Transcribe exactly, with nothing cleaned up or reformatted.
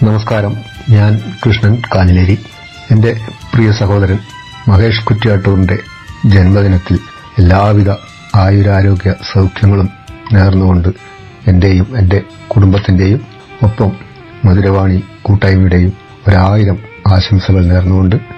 നമസ്കാരം. ഞാൻ കൃഷ്ണൻ കാഞ്ഞിലേരി. എന്റെ പ്രിയ സഹോദരൻ മഹേഷ് കുറ്റ്യാട്ടൂരിന്റെ ജന്മദിനത്തിൽ എല്ലാവിധ ആയുരാരോഗ്യ സൗഖ്യങ്ങളും നേർന്നുകൊണ്ട് എന്റെയും എന്റെ കുടുംബത്തിന്റെയും ഒപ്പം മധുരവാണി കൂട്ടായ്മയുടെയും ഒരായിരം ആശംസകൾ നേർന്നുകൊണ്ട്